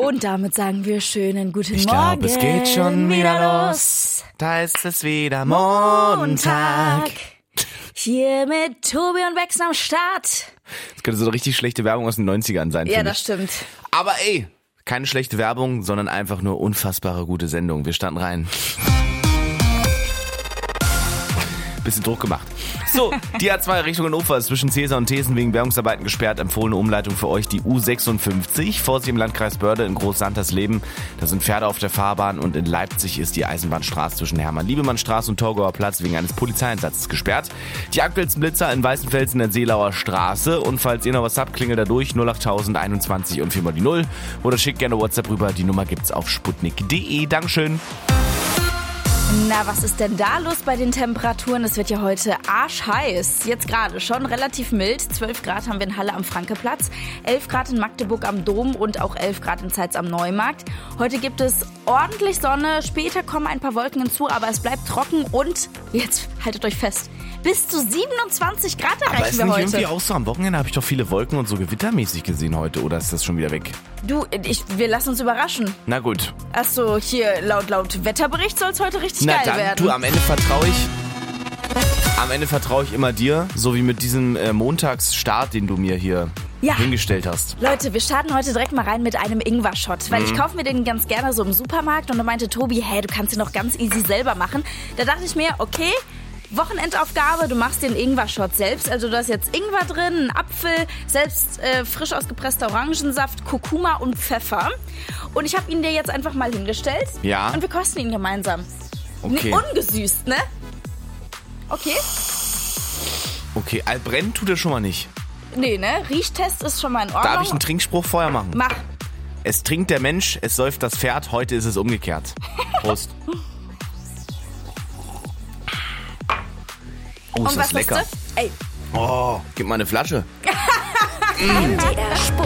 Und damit sagen wir schönen guten Morgen. Ich glaube, es geht schon wieder los. Da ist es wieder Montag. Hier mit Tobi und Bex am Start. Das könnte so eine richtig schlechte Werbung aus den 90ern sein. Ja, das stimmt. Aber ey, keine schlechte Werbung, sondern einfach nur unfassbare gute Sendung. Wir starten rein. Bisschen Druck gemacht. So, die A2 Richtung Hannover ist zwischen Cäsar und Thesen wegen Bergungsarbeiten gesperrt. Empfohlene Umleitung für euch die U56. Vorsicht im Landkreis Börde in Groß-Santersleben. Da sind Pferde auf der Fahrbahn und in Leipzig ist die Eisenbahnstraße zwischen Hermann-Liebemannstraße und Torgauer Platz wegen eines Polizeieinsatzes gesperrt. Die aktuellsten Blitzer in Weißenfels in der Seelauer Straße. Und falls ihr noch was habt, klingelt da durch 08000 21 und 4 mal die 0. Oder schickt gerne WhatsApp rüber. Die Nummer gibt's auf sputnik.de. Dankeschön. Na, was ist denn da los bei den Temperaturen? Es wird ja heute arschheiß. Jetzt gerade schon relativ mild. 12 Grad haben wir in Halle am Frankeplatz, 11 Grad in Magdeburg am Dom und auch 11 Grad in Zeitz am Neumarkt. Heute gibt es ordentlich Sonne, später kommen ein paar Wolken hinzu, aber es bleibt trocken und, jetzt haltet euch fest, bis zu 27 Grad erreichen wir heute. Aber ist nicht irgendwie auch so, am Wochenende habe ich doch viele Wolken und so gewittermäßig gesehen heute, oder ist das schon wieder weg? Du, wir lassen uns überraschen. Na gut. Achso, hier laut Wetterbericht soll es heute richtig geil werden. Du, am Ende vertraue ich immer dir, so wie mit diesem Montagsstart, den du mir hier hingestellt hast. Leute, wir starten heute direkt mal rein mit einem Ingwer-Shot, weil ich kaufe mir den ganz gerne so im Supermarkt und da meinte Tobi, du kannst den noch ganz easy selber machen. Da dachte ich mir, okay, Wochenendaufgabe, du machst den Ingwer-Shot selbst. Also da ist jetzt Ingwer drin, ein Apfel, selbst frisch ausgepresster Orangensaft, Kurkuma und Pfeffer. Und ich habe ihn dir jetzt einfach mal hingestellt. Ja. Und wir kosten ihn gemeinsam. Okay. Ungesüßt, ne? Okay. Okay, altbrennen tut er schon mal nicht. Nee, ne? Riechtest ist schon mal in Ordnung. Darf ich einen Trinkspruch vorher machen? Mach. Es trinkt der Mensch, es säuft das Pferd, heute ist es umgekehrt. Prost. Oh, ist das lecker. Ey. Oh, gib mal eine Flasche. MDR Sputnik.